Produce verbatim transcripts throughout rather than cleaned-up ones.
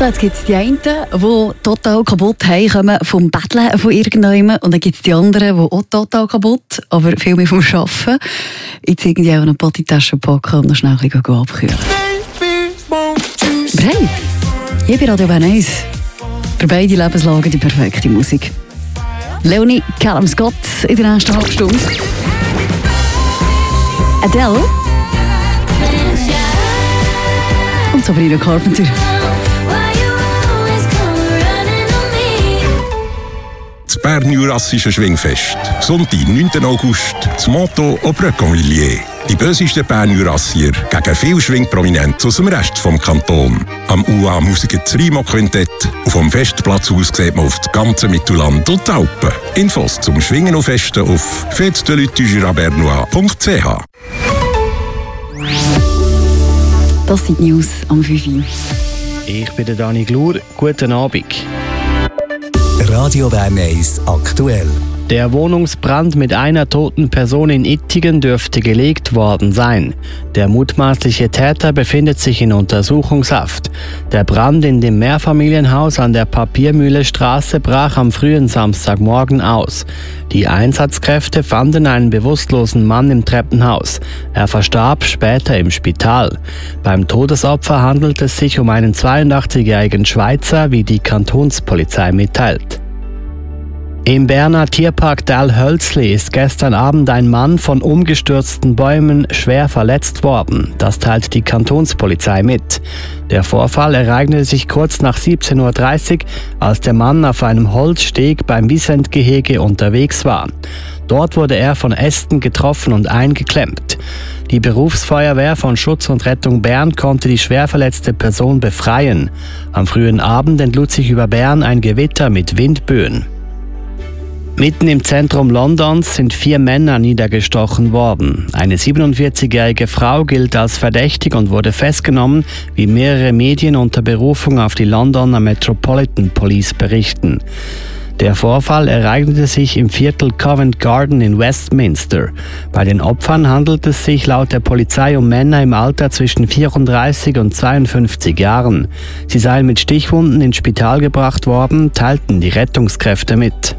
Also jetzt gibt es die einen, die total kaputt heimkommen vom Betteln von irgendjemandem. Und dann gibt es die anderen, die auch total kaputt, aber viel mehr vom Arbeiten. Jetzt irgendwie auch eine Bodytasche packen und noch schnell ein bisschen abkühlen. Aber hey, hier bei Radio Bern eins. Für beide Lebenslagen die perfekte Musik. Leonie, Callum Scott in der nächsten halben Stunde. Adele. Und Sabrina Carpenter. Das Bern-Jurassische Schwingfest. Sonntag, neunten August, das Motto au Brecconvilliers. Die bösesten Bern-Jurassier gegen viel Schwingprominenz aus dem Rest vom Kanton. Am U A Musiker Rimo Quintett. Und vom Festplatz aus sieht man auf das ganze Mittelland und die Alpen. Infos zum Schwingen und Festen auf fête de lutte du jura bernois punkt c h. Das sind die News am fünf Uhr. Ich bin der Dani Glur. Guten Abend. Radio Bern eins aktuell. Der Wohnungsbrand mit einer toten Person in Ittigen dürfte gelegt worden sein. Der mutmaßliche Täter befindet sich in Untersuchungshaft. Der Brand in dem Mehrfamilienhaus an der Papiermühlestraße brach am frühen Samstagmorgen aus. Die Einsatzkräfte fanden einen bewusstlosen Mann im Treppenhaus. Er verstarb später im Spital. Beim Todesopfer handelt es sich um einen zweiundachtzigjährigen Schweizer, wie die Kantonspolizei mitteilt. Im Berner Tierpark Dal-Hölzli ist gestern Abend ein Mann von umgestürzten Bäumen schwer verletzt worden. Das teilt die Kantonspolizei mit. Der Vorfall ereignete sich kurz nach siebzehn Uhr dreißig, als der Mann auf einem Holzsteg beim Wiesentgehege unterwegs war. Dort wurde er von Ästen getroffen und eingeklemmt. Die Berufsfeuerwehr von Schutz und Rettung Bern konnte die schwer verletzte Person befreien. Am frühen Abend entlud sich über Bern ein Gewitter mit Windböen. Mitten im Zentrum Londons sind vier Männer niedergestochen worden. Eine siebenundvierzigjährige Frau gilt als verdächtig und wurde festgenommen, wie mehrere Medien unter Berufung auf die Londoner Metropolitan Police berichten. Der Vorfall ereignete sich im Viertel Covent Garden in Westminster. Bei den Opfern handelt es sich laut der Polizei um Männer im Alter zwischen vierunddreißig und zweiundfünfzig Jahren. Sie seien mit Stichwunden ins Spital gebracht worden, teilten die Rettungskräfte mit.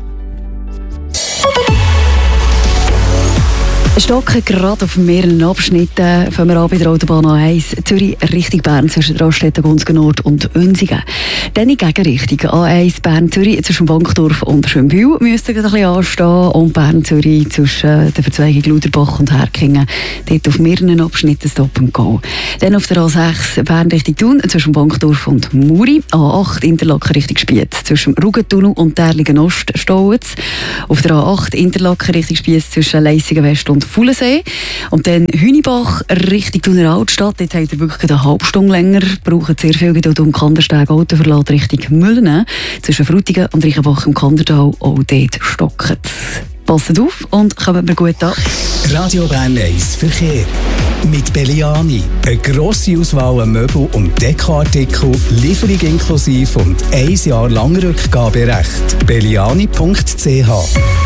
Stocken gerade auf mehreren Abschnitten. Fangen wir an bei der Autobahn A eins Zürich Richtung Bern zwischen Raststätten, Gunzgen-Nord und Unsigen. Dann in Gegenrichtung A eins Bern-Zürich zwischen Bankdorf und Schönbühl müsste ein bisschen anstehen. Und Bern-Zürich zwischen der Verzweigung Luderbach und Herkingen. Dort auf mehreren Abschnitten Stop and Go. Dann auf der A sechs Bern Richtung Thun zwischen Bankdorf und Muri. A acht Interlaken Richtung Spiez zwischen Rugentunnel und Derlingen Ost steht. Auf der A acht Interlaken Richtung Spiez zwischen Leissigen West und Fuhlensee. Und dann Hünibach Richtung Thuner Altstadt. Dort habt ihr wirklich eine halbe Stunde länger. Braucht sehr viel Geduld um Kandersteg Autoverlad Richtung Müllene. Zwischen Frutigen und Reichenbach im Kanderdal. Auch dort stockt es. Passt auf und kommt mir gut an. Radio Bern eins Verkehr. Mit Belliani. Eine grosse Auswahl an Möbel- und Dekoartikel, Lieferung inklusive und ein Jahr lang Rückgaberecht. belliani punkt c h.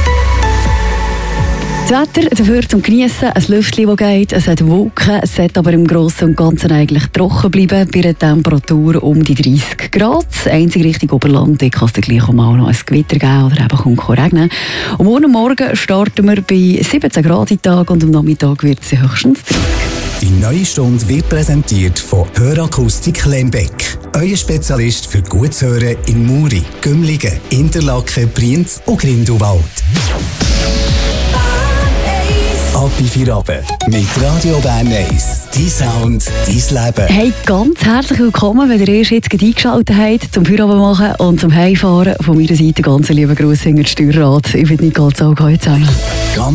Das Wetter dafür zum Geniessen, ein Lüftchen, das geht, es hat Wolken, es sollte aber im Grossen und Ganzen eigentlich trocken bleiben, bei einer Temperatur um die dreißig Grad. Einzig Richtung Oberland, da kann es dann gleich auch mal noch ein Gewitter geben oder eben kommt regnen. Und morgen Morgen starten wir bei siebzehn Grad am Tag und am Nachmittag wird es höchstens dreißig. Die neue Stunde wird präsentiert von Hörakustik Lembeck. Euer Spezialist für gutes Hören in Muri, Gümligen, Interlaken, Brienz und Grindelwald. Ab in vier Abend mit Radio Bern eins. Dein Sound, dein Leben. Hey, ganz herzlich willkommen, wenn ihr erst jetzt eingeschaltet habt, zum Feierabend machen und zum Heimfahren. Von meiner Seite ganz liebe Grüße in den Steuerrat. Ich bin Nicole Zaugheim zusammen.